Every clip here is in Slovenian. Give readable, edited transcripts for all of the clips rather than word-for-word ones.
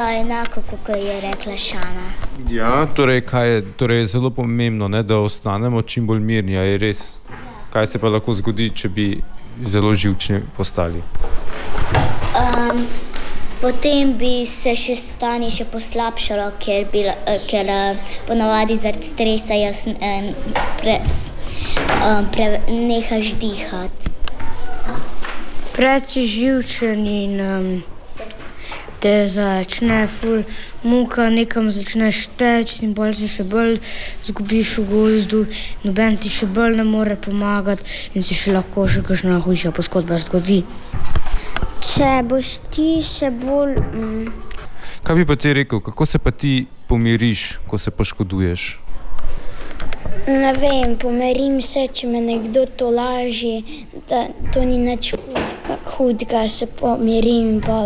enako, kot je rekla Šana. Ja, torej je zelo pomembno, ne, da ostanemo čim bolj mirni, a je res. Kaj se pa lahko zgodi, če bi zelo živčni postali? Potem bi se stanje še poslabšalo, ker ponavadi zaradi stresa nehaš dihati. Preveč si živčen in te začne ful muka, nekam začneš teči in bolj si še bolj zgubiš v gozdu, noben ti še bolj ne more pomagati in si še lahko še kakšna hujša poškodba zgodi. Če boš ti še bolj... Kaj bi pa ti rekel, kako se pa ti pomiriš, ko se poškoduješ? Ne vem, pomirim se, če me nekdo tolaži, da to ni nič hudega, se pomirim, pa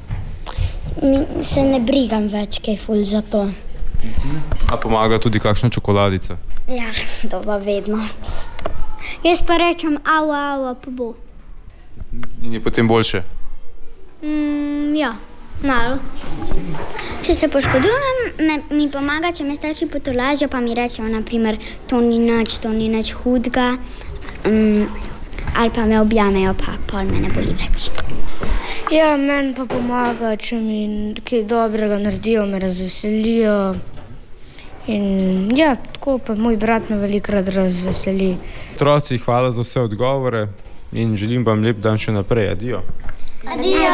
se ne brigam več, kaj ful za to. A pomaga tudi kakšna čokoladica? Ja, to pa vedno. Jaz pa rečem ava, pa bo. In je potem boljše? Ja, malo. Če se poškodujem, mi pomaga, če me starši potolažijo, pa mi rečejo, naprimer, to ni nič hudega, ali pa me objamejo, pa pol me ne boli več. Ja, meni pa pomaga, če mi kaj dobrega naredijo, me razveselijo. In ja, tako pa moj brat me velikokrat razveseli. Otroci, hvala za vse odgovore in želim vam lep dan še naprej. Adijo. Adijo.